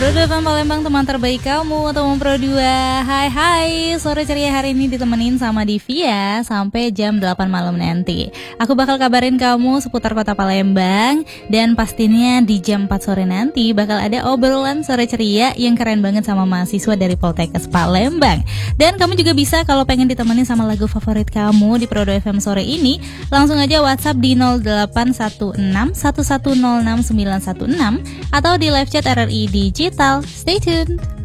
Roda FM Palembang, teman terbaik kamu, teman Pro 2. Hai, sore ceria hari ini ditemenin sama Divia sampai jam 8 malam nanti. Aku bakal kabarin kamu seputar kota Palembang. Dan pastinya di jam 4 sore nanti bakal ada obrolan sore ceria yang keren banget sama mahasiswa dari Poltekkes Palembang. Dan kamu juga bisa kalau pengen ditemenin sama lagu favorit kamu di Pro 2 FM sore ini, langsung aja WhatsApp di 0816 1106 916 atau di live chat RRI Digital. Stay tuned.